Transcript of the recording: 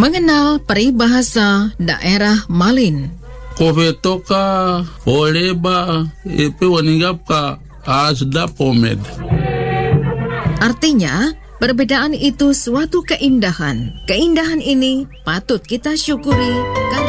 Mengenal peribahasa daerah Malin. Kofetoka, oleba, ipi waningap ka asda pomed. Artinya, perbedaan itu suatu keindahan. Keindahan ini patut kita syukuri karena